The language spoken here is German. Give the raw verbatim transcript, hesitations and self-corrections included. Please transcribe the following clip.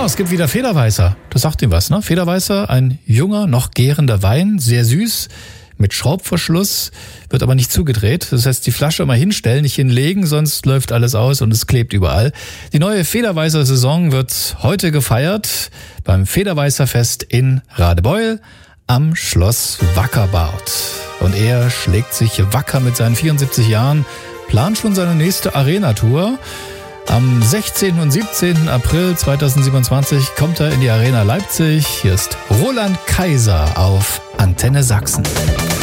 es gibt wieder Federweißer. Das sagt ihm was, ne? Federweißer, ein junger, noch gärender Wein, sehr süß, mit Schraubverschluss, wird aber nicht zugedreht. Das heißt, die Flasche immer hinstellen, nicht hinlegen, sonst läuft alles aus und es klebt überall. Die neue Federweißer Saison wird heute gefeiert beim Federweißer Fest in Radebeul am Schloss Wackerbart. Und er schlägt sich wacker mit seinen vierundsiebzig Jahren, plant schon seine nächste Arena-Tour. Am sechzehnten und siebzehnten April zweitausendsiebenundzwanzig kommt er in die Arena Leipzig. Hier ist Roland Kaiser auf Antenne Sachsen.